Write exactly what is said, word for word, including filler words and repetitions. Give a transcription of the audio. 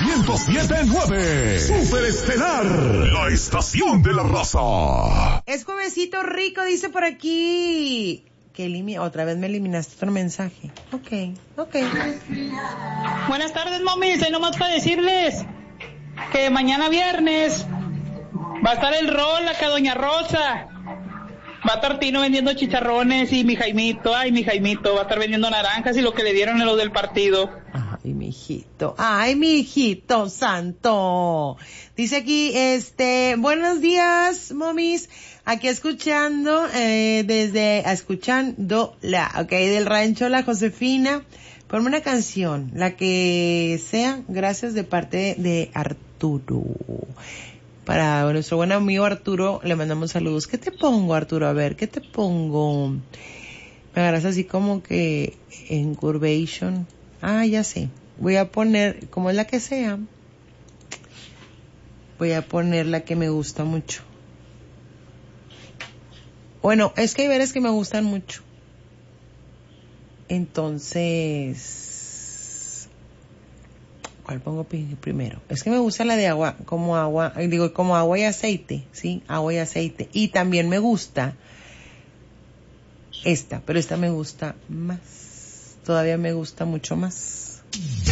ciento siete punto nueve. Superestelar, la estación de la raza. Es juevesito rico, dice por aquí. Que elimi- otra vez me eliminaste otro mensaje. Ok, ok. Buenas tardes, mami. Soy nomás para decirles que mañana viernes va a estar el rol acá, Doña Rosa. Va a estar Tino vendiendo chicharrones y mi Jaimito, ay, mi Jaimito, va a estar vendiendo naranjas y lo que le dieron a los del partido. Ay, mi hijito, ay, mi hijito santo. Dice aquí, este, buenos días, momis. Aquí escuchando, eh, desde, escuchando la, ok, del rancho La Josefina. Ponme una canción, la que sea, gracias de parte de Arturo. Para nuestro buen amigo Arturo le mandamos saludos. ¿Qué te pongo, Arturo? A ver, ¿qué te pongo? Me agarras así como que en curvation. Ah, ya sé. Voy a poner, como es la que sea, voy a poner la que me gusta mucho. Bueno, es que hay veces que me gustan mucho. Entonces, ¿cuál pongo primero? Es que me gusta la de agua, como agua, digo, como agua y aceite, ¿sí? Agua y aceite. Y también me gusta esta, pero esta me gusta más. Todavía me gusta mucho más.